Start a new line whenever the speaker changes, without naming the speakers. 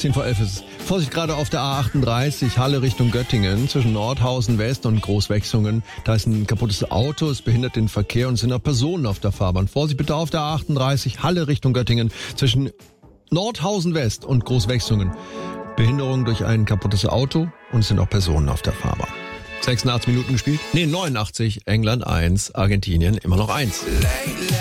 10 vor 11 ist. Vorsicht gerade auf der A38, Halle Richtung Göttingen, zwischen Nordhausen West und Großwechsungen. Da ist ein kaputtes Auto, es behindert den Verkehr und es sind auch Personen auf der Fahrbahn. Vorsicht bitte auf der A38, Halle Richtung Göttingen, zwischen Nordhausen West und Großwechsungen. Behinderung durch ein kaputtes Auto und es sind auch Personen auf der Fahrbahn. 86 Minuten gespielt? 89, England 1, Argentinien immer noch 1.